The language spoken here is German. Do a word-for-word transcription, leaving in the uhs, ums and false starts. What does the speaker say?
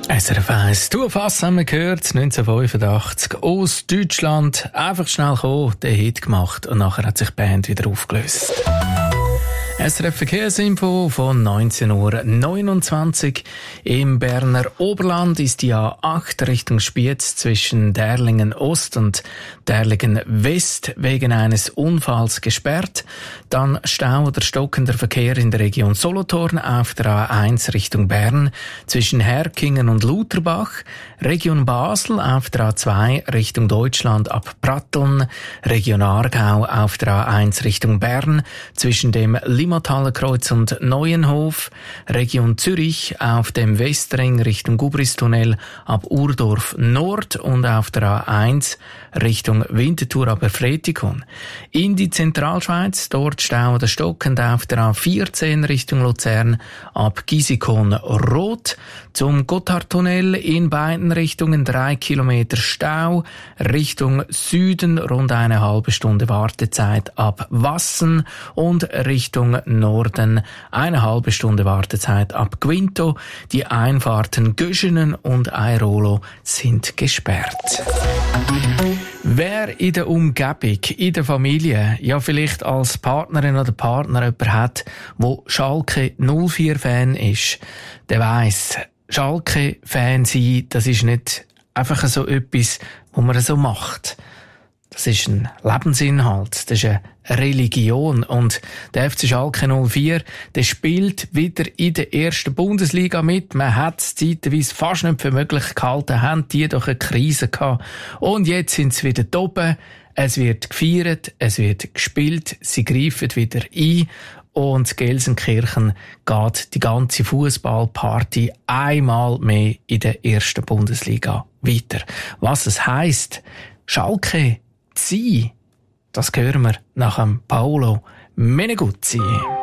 S R F eins, du Fass haben wir gehört, neunzehnhundertfünfundachtzig, aus Deutschland, einfach schnell gekommen, den Hit gemacht und nachher hat sich die Band wieder aufgelöst. S R F Verkehrsinfo von neunzehn Uhr neunundzwanzig. Im Berner Oberland ist die A acht Richtung Spiez zwischen Derlingen Ost und Derlingen West wegen eines Unfalls gesperrt. Dann Stau oder stockender Verkehr in der Region Solothurn auf der A eins Richtung Bern zwischen Herkingen und Lutherbach. Region Basel auf der A zwei Richtung Deutschland ab Pratteln. Region Aargau auf der A eins Richtung Bern zwischen dem Limmathalerkreuz und Neuenhof. Region Zürich auf dem Westring Richtung Gubristunnel ab Urdorf Nord und auf der A eins Richtung Winterthur ab Fretikon. In die Zentralschweiz, dort Stau oder stockend auf der A vierzehn Richtung Luzern ab Gisikon Rot. Zum Gotthardtunnel in beiden Richtungen drei Kilometer Stau. Richtung Süden rund eine halbe Stunde Wartezeit ab Wassen und Richtung Norden eine halbe Stunde Wartezeit ab Quinto. Die Einfahrten Göschenen und Airolo sind gesperrt. Wer in der Umgebung, in der Familie, ja vielleicht als Partnerin oder Partner jemanden hat, der Schalke null vier Fan ist, der weiss, Schalke-Fan sein, das ist nicht einfach so etwas, was man so macht. Das ist ein Lebensinhalt, das ist eine Religion. Und der F C Schalke null vier, der spielt wieder in der ersten Bundesliga mit. Man hat es zeitweise fast nicht für möglich gehalten, haben die doch eine Krise gehabt. Und jetzt sind sie wieder oben. Es wird gefeiert, es wird gespielt, sie greifen wieder ein. Und Gelsenkirchen geht die ganze Fußballparty einmal mehr in der ersten Bundesliga weiter. Was es heisst, Schalke zu sein, das hören wir nach dem Paolo Meneguzzi.